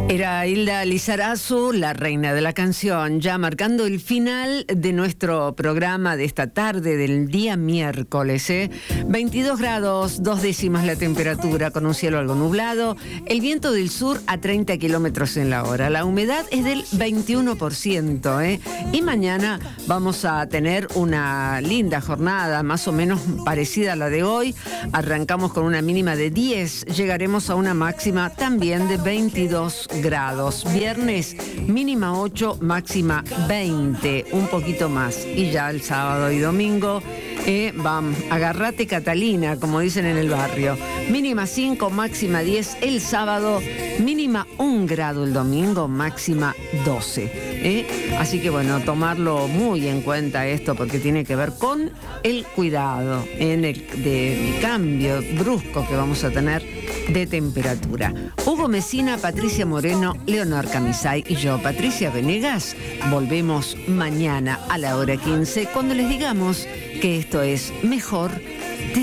Era Hilda Lizarazu, la reina de la canción, ya marcando el final de nuestro programa de esta tarde del día miércoles. 22 grados, 2 décimas la temperatura, con un cielo algo nublado, el viento del sur a 30 kilómetros en la hora, la humedad es del 21%. Y mañana vamos a tener una linda jornada, más o menos parecida a la de hoy. Arrancamos con una mínima de 10, llegaremos a una máxima también de 22 grados. Viernes mínima 8, máxima 20, un poquito más. Y ya el sábado y domingo, agárrate Catalina, como dicen en el barrio. Mínima 5, máxima 10 el sábado, mínima 1 grado el domingo, máxima 12. Así que bueno, tomarlo muy en cuenta esto, porque tiene que ver con el cuidado del cambio brusco que vamos a tener de temperatura. Hugo Mesina, Patricia Moreno, Leonor Camisay y yo, Patricia Venegas, volvemos mañana a la hora 15 cuando les digamos que esto es Mejor